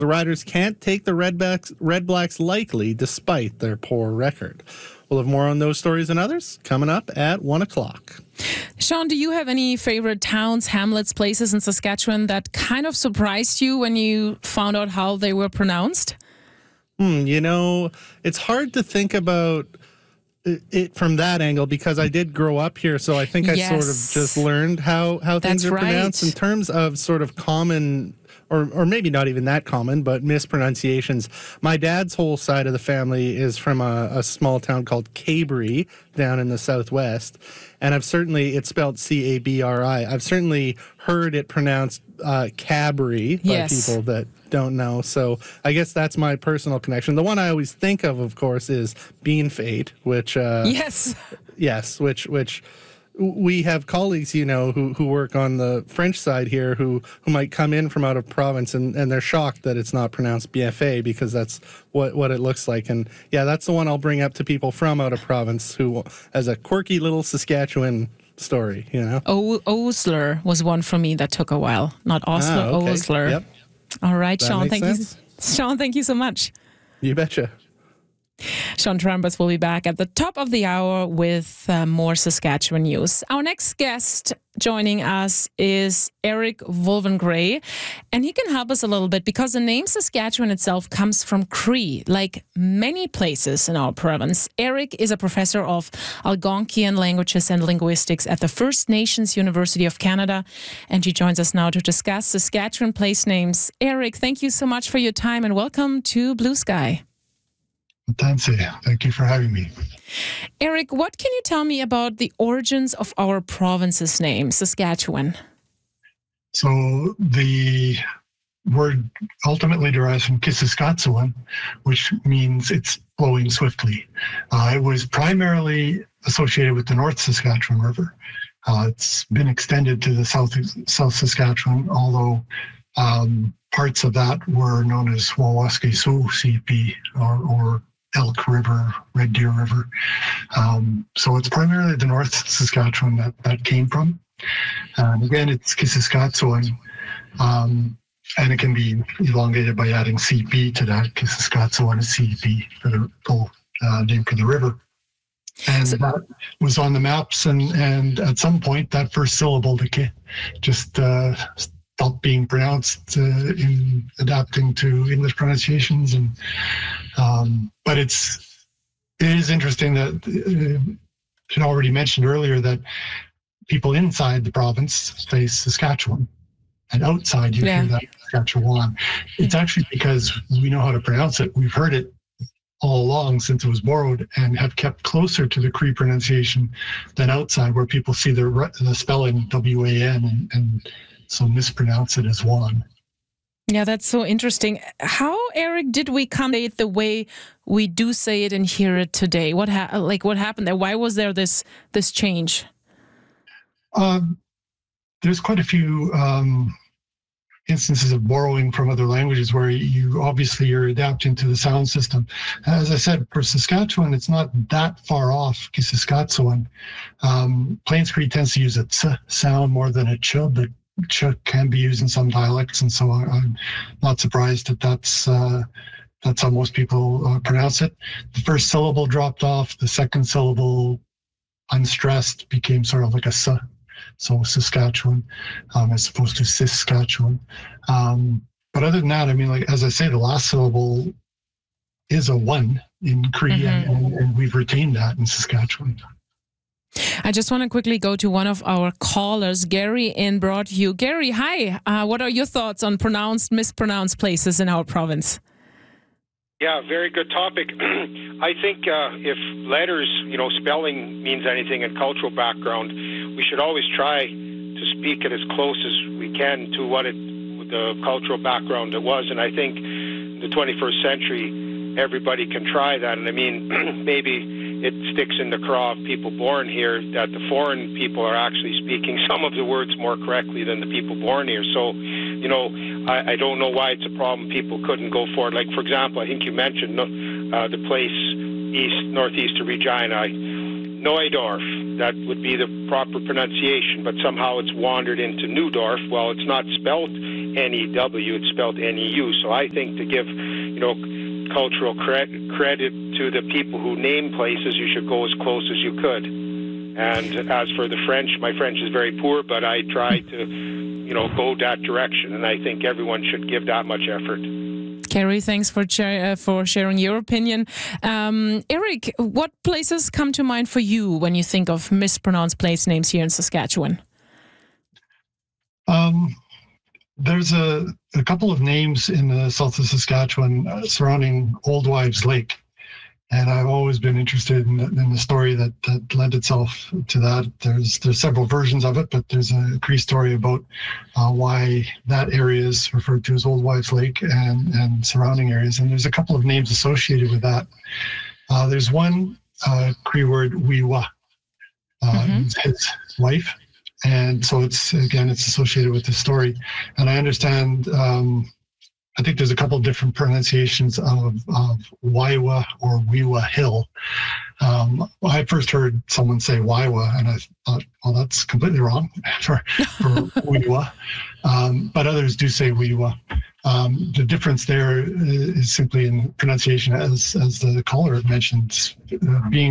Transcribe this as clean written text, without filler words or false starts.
The Riders can't take the Red Blacks lightly despite their poor record. We'll have more on those stories and others coming up at 1 o'clock. Sean, do you have any favorite towns, hamlets, places in Saskatchewan that kind of surprised you when you found out how they were pronounced? It's hard to think about it from that angle because I did grow up here, so I think I sort of just learned how things are pronounced in terms of sort of common, or maybe not even that common, but mispronunciations. My dad's whole side of the family is from a small town called Cabri down in the southwest, and it's spelled Cabri. I've certainly heard it pronounced Cabri by people that don't know. So I guess that's my personal connection. The one I always think of course, is Bean Fate, which which we have colleagues, who work on the French side here who might come in from out of province and they're shocked that it's not pronounced Bienfait because that's what it looks like. And that's the one I'll bring up to people from out of province who has a quirky little Saskatchewan story, Osler was one for me that took a while. Not Osler, okay. Osler. Yep. All right, that Sean, makes sense. Sean, thank you so much. You betcha. Sean Trambus will be back at the top of the hour with more Saskatchewan news. Our next guest joining us is Eric Wolvengray, and he can help us a little bit because the name Saskatchewan itself comes from Cree, like many places in our province. Eric is a professor of Algonquian languages and linguistics at the First Nations University of Canada, and he joins us now to discuss Saskatchewan place names. Eric, thank you so much for your time and welcome to Blue Sky. Thank you for having me. Eric, what can you tell me about the origins of our province's name, Saskatchewan? So the word ultimately derives from Kisiskatsuan, which means it's flowing swiftly. It was primarily associated with the North Saskatchewan River. It's been extended to the South Saskatchewan, although parts of that were known as Wawaski-Sioux CP or Elk River, Red Deer River. So it's primarily the North Saskatchewan that came from. And again, it's Kisiskatsuan, and it can be elongated by adding CP to that. Kisiskatsuan is CP for the full name for the river. And that was on the maps, and at some point, that first syllable, the K, just stopped being pronounced in adapting to English pronunciations. And but it is interesting that I already mentioned earlier that people inside the province say Saskatchewan, and outside you hear that Saskatchewan. It's actually because we know how to pronounce it. We've heard it all along since it was borrowed and have kept closer to the Cree pronunciation than outside, where people see the spelling W-A-N and so mispronounce it as Wan. Yeah, that's so interesting. How, Eric, did we come to it the way we do say it and hear it today? What happened there? Why was there this change? There's quite a few instances of borrowing from other languages where you're adapting to the sound system. As I said, for Saskatchewan, it's not that far off Kisiskatsuan. Plains Cree tends to use a ts sound more than a ch, but ch can be used in some dialects, and so I'm not surprised that's how most people pronounce it. The first syllable dropped off. The second syllable, unstressed, became sort of like a s. So Saskatchewan, as opposed to Saskatchewan. But other than that, I mean, like as I say, the last syllable is a one in Cree, and we've retained that in Saskatchewan. I just want to quickly go to one of our callers, Gary in Broadview. Gary, hi. What are your thoughts on mispronounced places in our province? Yeah, very good topic. I think if letters, spelling means anything and cultural background, we should always try to speak it as close as we can to the cultural background it was. And I think in the 21st century, everybody can try that. And I mean, maybe it sticks in the craw of people born here that the foreign people are actually speaking some of the words more correctly than the people born here. So, I don't know why it's a problem people couldn't go for it. Like, for example, I think you mentioned the place northeast of Regina. Neudorf. That would be the proper pronunciation, but somehow it's wandered into Neudorf. Well, it's not spelled N-E-W, it's spelled N-E-U. So I think to give, cultural credit to the people who name places, you should go as close as you could. And as for the French, my French is very poor, but I try to, go that direction, and I think everyone should give that much effort. Kerry, thanks for sharing your opinion. Eric, what places come to mind for you when you think of mispronounced place names here in Saskatchewan? There's a couple of names in the south of Saskatchewan surrounding Old Wives Lake. And I've always been interested in the story that lent itself to that. There's several versions of it, but there's a Cree story about why that area is referred to as Old Wives Lake and surrounding areas. And there's a couple of names associated with that. There's one Cree word, Wiwa, his wife. And so it's associated with the story. And I understand, I think there's a couple of different pronunciations of Waiwa or Wiwa Hill. I first heard someone say Waiwa, and I thought, well, that's completely wrong for Wiwa. But others do say Wiwa. The difference there is simply in pronunciation, as the caller mentioned, being